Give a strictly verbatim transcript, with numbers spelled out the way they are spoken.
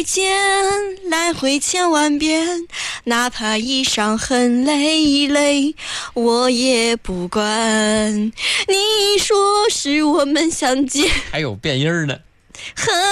见，来回千万遍，哪怕衣裳很累累，我也不管。你说是我们相见， 还有变音呢。 很